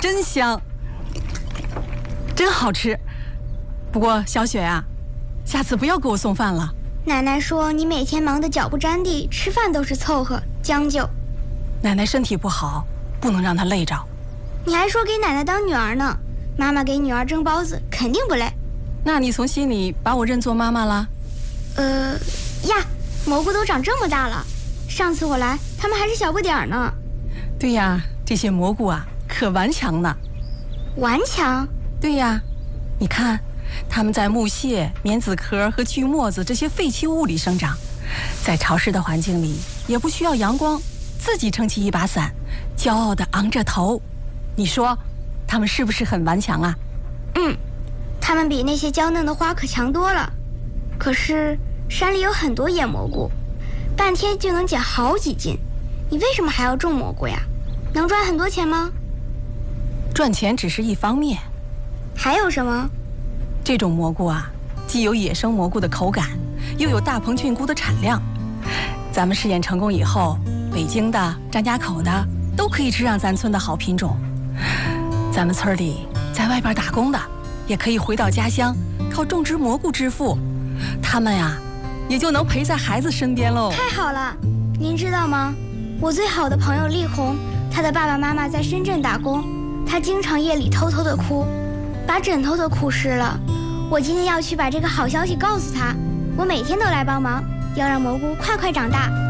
真香，真好吃。不过小雪啊，下次不要给我送饭了。 奶奶说你每天忙得脚不沾地，吃饭都是凑合将就。 奶奶身体不好，不能让她累着。 你还说给奶奶当女儿呢，妈妈给女儿蒸包子肯定不累。 那你从心里把我认作妈妈了？ 呀，蘑菇都长这么大了，上次我来，它们还是小不点儿呢。 对呀，这些蘑菇啊，可顽强呢。 顽强？ 对呀，你看，它们在木屑、棉籽壳和锯末子这些废弃物里生长，在潮湿的环境里，也不需要阳光，自己撑起一把伞，骄傲地昂着头。你说，它们是不是很顽强啊？ 它们比那些娇嫩的花可强多了。可是山里有很多野蘑菇，半天就能捡好几斤。你为什么还要种蘑菇呀？能赚很多钱吗？ 赚钱只是一方面， 还有什么？ 这种蘑菇啊，既有野生蘑菇的口感，又有大棚菌菇的产量。咱们试验成功以后，北京的、张家口的都可以吃上咱村的好品种。咱们村里在外边打工的，也可以回到家乡靠种植蘑菇致富，他们呀，也就能陪在孩子身边喽。 太好了！您知道吗？我最好的朋友丽红，她的爸爸妈妈在深圳打工，她经常夜里偷偷的哭，把枕头都哭湿了。我今天要去把这个好消息告诉她，我每天都来帮忙，要让蘑菇快快长大。